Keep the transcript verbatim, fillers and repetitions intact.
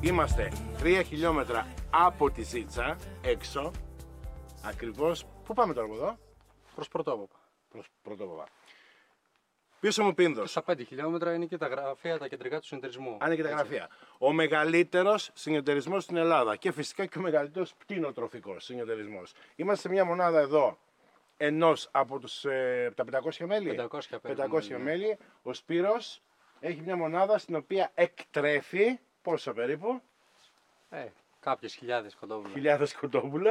Είμαστε τρία χιλιόμετρα από τη Ζήτσα, έξω. Ακριβώς. Πού πάμε τώρα από εδώ? Προς Πρωτόποπα. Προς Πρωτόποπα. Πίσω μου Πίνδος. Στα πέντε χιλιόμετρα είναι και τα γραφεία, τα κεντρικά του συνεταιρισμού. Αν είναι και τα γραφεία. Ο μεγαλύτερος συνεταιρισμός στην Ελλάδα και φυσικά και ο μεγαλύτερος πτηνοτροφικός συνεταιρισμός. Είμαστε σε μια μονάδα εδώ, ενός από τους, ε, τα πεντακόσια μέλη. πεντακόσια, πεντακόσια ναι. μέλη. Ο Σπύρος έχει μια μονάδα στην οποία εκτρέφει πόσα περίπου? Ε, κάποιες χιλιάδες κοντόβουλα. Χιλιάδες κοτόπουλα.